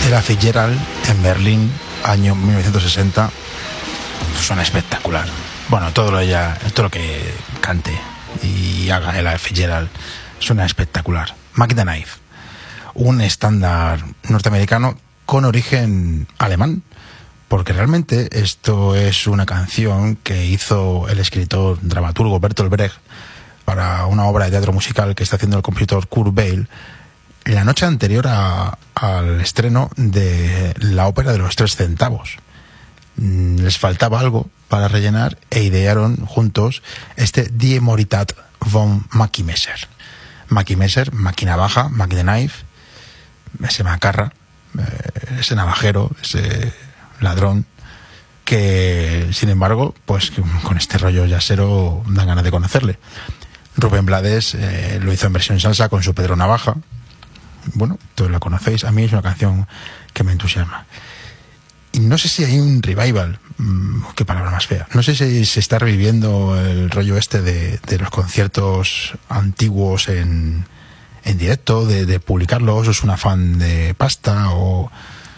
Ella Fitzgerald en Berlín, año 1960. Suena espectacular. Bueno, todo lo que cante y haga Ella Fitzgerald suena espectacular. Mac the Knife, un estándar norteamericano con origen alemán, porque realmente esto es una canción que hizo el escritor dramaturgo Bertolt Brecht para una obra de teatro musical que está haciendo el compositor Kurt Weill la noche anterior al estreno de la ópera de los 3 centavos. Les faltaba algo para rellenar e idearon juntos este Die Moritat von Mackie Messer. Mackie Messer, máquina baja, Mac the Knife, ese macarra, ese navajero, ese ladrón, que sin embargo, pues con este rollo yacero dan ganas de conocerle. Rubén Blades lo hizo en versión salsa con su Pedro Navaja. Bueno, todos la conocéis. A mí es una canción que me entusiasma. Y no sé si hay un revival, qué palabra más fea. No sé si se está reviviendo el rollo este de los conciertos antiguos en directo, de publicarlos, o es un afán de pasta, o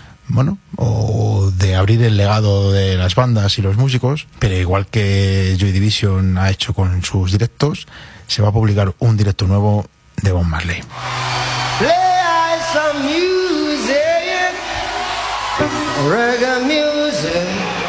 de abrir el legado de las bandas y los músicos. Pero igual que Joy Division ha hecho con sus directos, se va a publicar un directo nuevo de Bob Marley. Play some music, reggae music.